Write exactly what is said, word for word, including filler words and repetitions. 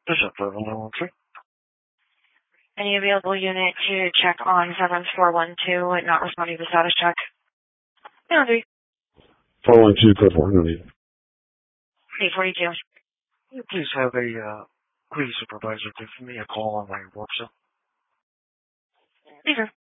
This is seven one three. Any available unit to check on seven four one two and not responding to the status check? No, three. four one two, code four hundred. eight forty-two. Please have a uh, police supervisor give me a call on my work cell. Leave her.